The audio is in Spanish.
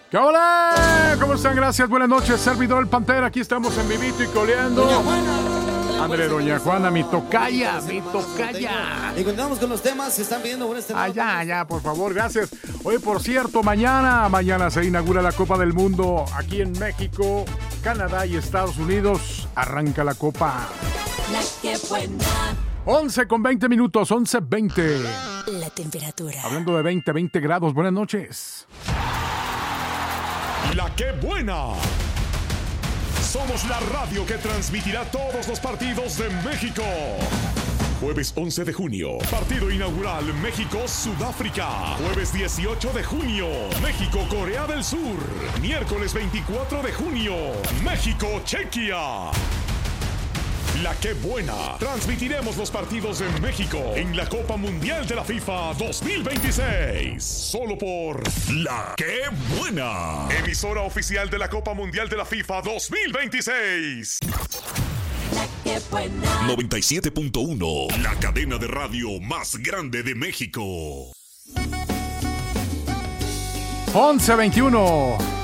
¿Qué hola? ¿Cómo están? Gracias, buenas noches. Servidor El Pantera, aquí estamos en Vivito y Coleando. André, doña Juana, mi tocaya. Y continuamos con los temas, se están viendo por este lado. Ya, por favor, gracias. Oye, por cierto, mañana se inaugura la Copa del Mundo aquí en México, Canadá y Estados Unidos. Arranca la Copa. La que buena. 11 con 20 minutos, 11:20. La temperatura. Hablando de 20 grados, buenas noches. La que buena. Somos la radio que transmitirá todos los partidos de México. Jueves 11 de junio, partido inaugural México-Sudáfrica. Jueves 18 de junio, México-Corea del Sur. Miércoles 24 de junio, México-Chequia. La que buena. Transmitiremos los partidos de México en la Copa Mundial de la FIFA 2026. Solo por La que buena. Emisora oficial de la Copa Mundial de la FIFA 2026. La que buena. 97.1. La cadena de radio más grande de México. 11:21.